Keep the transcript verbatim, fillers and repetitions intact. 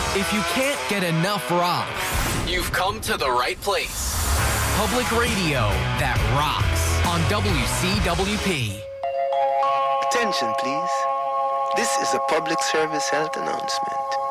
If you can't get enough rock, you've come to the right place. Public radio that rocks on W C W P. Attention, please. This is a public service health announcement.